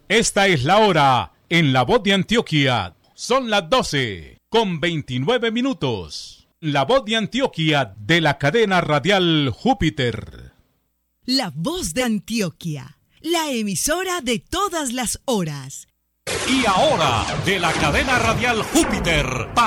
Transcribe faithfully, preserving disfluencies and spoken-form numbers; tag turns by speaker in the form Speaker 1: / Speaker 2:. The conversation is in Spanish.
Speaker 1: Esta es la hora en La Voz de Antioquia. Son las doce con veintinueve minutos. La Voz de Antioquia de la cadena radial Júpiter.
Speaker 2: La Voz de Antioquia, la emisora de todas las horas.
Speaker 3: Y ahora, de la cadena radial Júpiter,